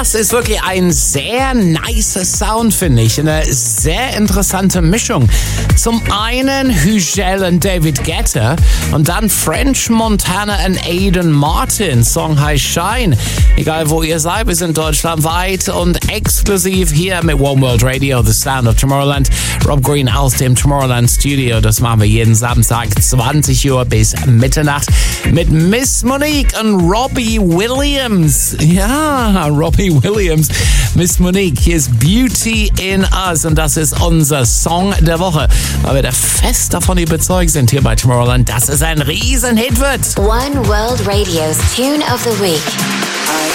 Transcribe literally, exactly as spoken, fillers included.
Das ist wirklich ein sehr nicer Sound, finde ich. Eine sehr interessante Mischung. Zum einen Hügel und David Guetta und dann French Montana und Aiden Martin. Song heißt Shine. Egal wo ihr seid, wir sind deutschlandweit und exklusiv hier mit One World Radio, The Sound of Tomorrowland. Rob Green aus dem Tomorrowland Studio. Das machen wir jeden Samstag zwanzig Uhr bis Mitternacht mit Miss Monique und Robbie Williams. Ja, Robbie Williams. Miss Monique, hier ist Beauty in Us und das ist unser Song der Woche, weil wir da fest davon überzeugt sind hier bei Tomorrowland, dass es ein Riesenhit wird. One World Radio's Tune of the Week.